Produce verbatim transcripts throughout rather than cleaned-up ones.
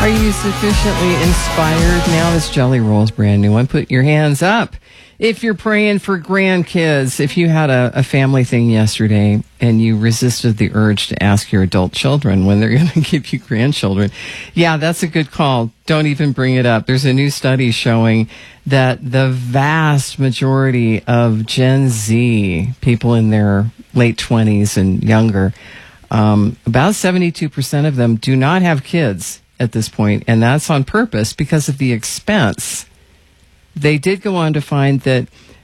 Are you sufficiently inspired? Now this Jelly Roll's brand new one. Put your hands up if you're praying for grandkids. If you had a, a family thing yesterday and you resisted the urge to ask your adult children when they're going to give you grandchildren, yeah, that's a good call. Don't even bring it up. There's a new study showing that the vast majority of Gen Z, people in their late twenties and younger, um, about seventy-two percent of them do not have kids at this point, and that's on purpose because of the expense. They did go on to find that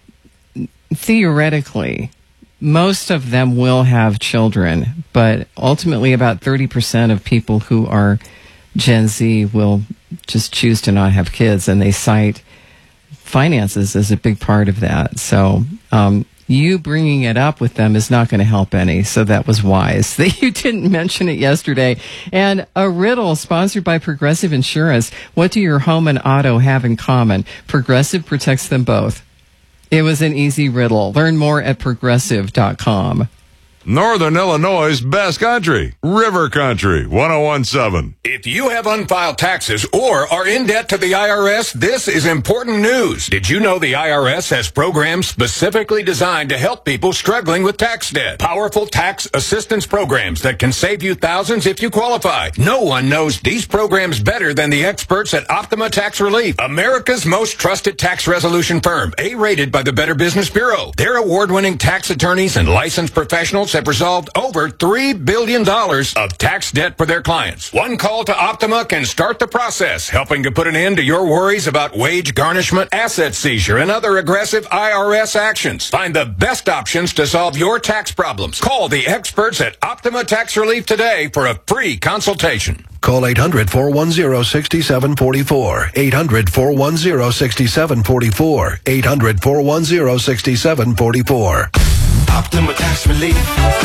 theoretically, most of them will have children, but ultimately about thirty percent of people who are Gen Z will just choose to not have kids, and they cite finances as a big part of that. So um, you bringing it up with them is not going to help any, so that was wise that you didn't mention it yesterday. And a riddle sponsored by Progressive Insurance. What do your home and auto have in common? Progressive protects them both. It was an easy riddle. Learn more at progressive dot com. Northern Illinois' best country, River Country, one oh one point seven. If you have unfiled taxes or are in debt to the I R S, this is important news. Did you know the I R S has programs specifically designed to help people struggling with tax debt? Powerful tax assistance programs that can save you thousands if you qualify. No one knows these programs better than the experts at Optima Tax Relief, America's most trusted tax resolution firm, A-rated by the Better Business Bureau. Their award-winning tax attorneys and licensed professionals have resolved over three billion dollars of tax debt for their clients. One call to Optima can start the process, helping to put an end to your worries about wage garnishment, asset seizure, and other aggressive I R S actions. Find the best options to solve your tax problems. Call the experts at Optima Tax Relief today for a free consultation. Call eight hundred, four one zero, six seven four four. eight hundred, four one zero, six seven four four. eight hundred, four one zero, six seven four four. Optima Tax Relief.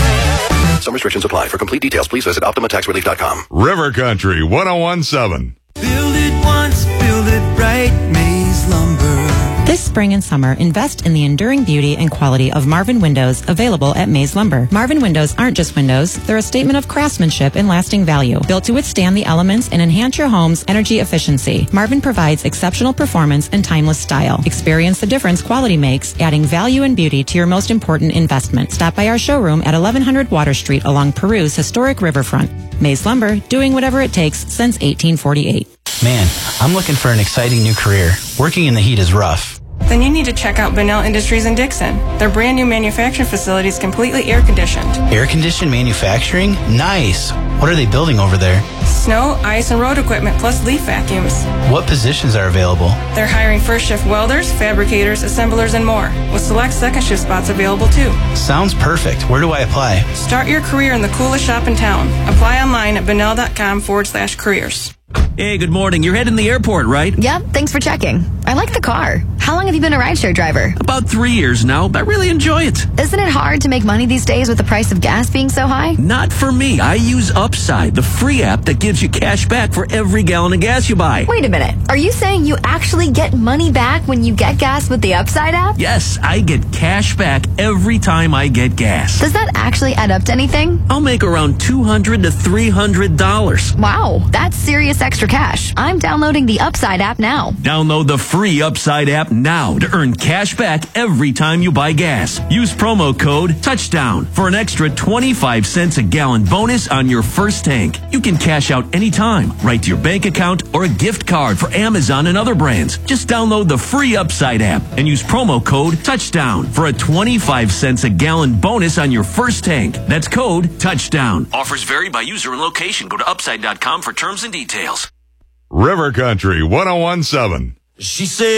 Some restrictions apply. For complete details, please visit optima tax relief dot com. River Country, one oh one point seven. Build it once, build it right, Maze Lumber. This spring and summer, invest in the enduring beauty and quality of Marvin Windows, available at Maze Lumber. Marvin Windows aren't just windows, they're a statement of craftsmanship and lasting value, built to withstand the elements and enhance your home's energy efficiency. Marvin provides exceptional performance and timeless style. Experience the difference quality makes, adding value and beauty to your most important investment. Stop by our showroom at eleven hundred Water Street along Peru's historic riverfront. Maze Lumber, doing whatever it takes since eighteen forty-eight. Man, I'm looking for an exciting new career. Working in the heat is rough. Then you need to check out Bunnell Industries in Dixon. Their brand new manufacturing facility is completely air conditioned. Air conditioned manufacturing? Nice. What are they building over there? Snow, ice, and road equipment, plus leaf vacuums. What positions are available? They're hiring first shift welders, fabricators, assemblers, and more, with select second shift spots available too. Sounds perfect. Where do I apply? Start your career in the coolest shop in town. Apply online at Bunnell.com forward slash careers. Hey, good morning. You're heading to the airport, right? Yep, thanks for checking. I like the car. How long have you been a rideshare driver? About three years now. I really enjoy it. Isn't it hard to make money these days with the price of gas being so high? Not for me. I use Upside, the free app that gives you cash back for every gallon of gas you buy. Wait a minute. Are you saying you actually get money back when you get gas with the Upside app? Yes, I get cash back every time I get gas. Does that actually add up to anything? I'll make around two hundred to three hundred dollars. Wow, that's serious extra cash. I'm downloading the Upside app now. Download the free Upside app now to earn cash back every time you buy gas. Use promo code TOUCHDOWN for an extra twenty-five cents a gallon bonus on your first tank. You can cash out anytime, right to your bank account or a gift card for Amazon and other brands. Just download the free Upside app and use promo code TOUCHDOWN for a twenty-five cents a gallon bonus on your first tank. That's code TOUCHDOWN. Offers vary by user and location. Go to upside dot com for terms and details. River Country, one oh one point seven. She said